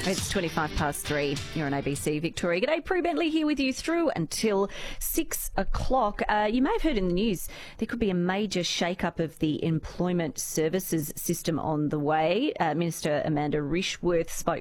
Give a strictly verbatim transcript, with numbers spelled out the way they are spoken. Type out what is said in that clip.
It's twenty-five past three. You're on A B C Victoria. G'day, Prue Bentley here with you through until six o'clock. Uh, you may have heard in the news there could be a major shake-up of the employment services system on the way. Uh, Minister Amanda Rishworth spoke